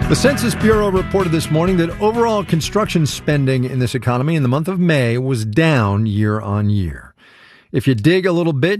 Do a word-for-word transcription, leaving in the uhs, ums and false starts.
The Census Bureau reported this morning that overall construction spending in this economy in the month of May was down year on year. If you dig a little bit,